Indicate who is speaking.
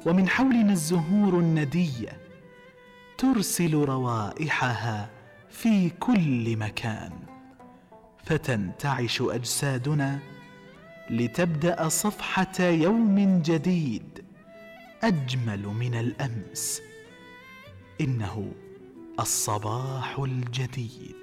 Speaker 1: ومن حولنا الزهور الندية ترسل روائحها في كل مكان، فتنتعش أجسادنا لتبدأ صفحة يوم جديد أجمل من الأمس. إنه الصباح الجديد.